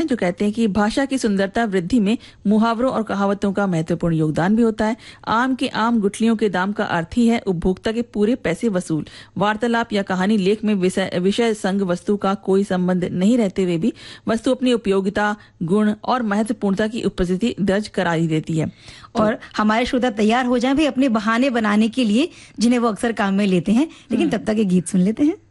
जो कहते हैं कि भाषा की सुंदरता वृद्धि में मुहावरों और कहावतों का महत्वपूर्ण योगदान भी होता है। आम के आम गुठलियों के दाम का अर्थ ही है उपभोक्ता के पूरे पैसे वसूल। वार्तालाप या कहानी लेख में विषय संग वस्तु का कोई संबंध नहीं रहते हुए भी वस्तु अपनी उपयोगिता, गुण और महत्वपूर्णता की उपस्थिति दर्ज करा ही देती है। और हमारे श्रोता तैयार हो जाएं भी अपने बहाने बनाने के लिए जिन्हें वो अक्सर काम में लेते हैं, लेकिन तब तक एक गीत सुन लेते हैं।